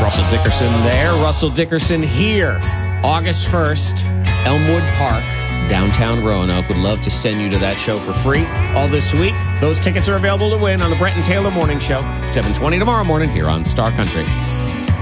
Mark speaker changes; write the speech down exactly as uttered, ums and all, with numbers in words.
Speaker 1: Russell Dickerson there. Russell Dickerson here. August first, Elmwood Park, downtown Roanoke. Would love to send you to that show for free all this week. Those tickets are available to win on the Brent and Taylor Morning Show, seven twenty tomorrow morning here on Star Country.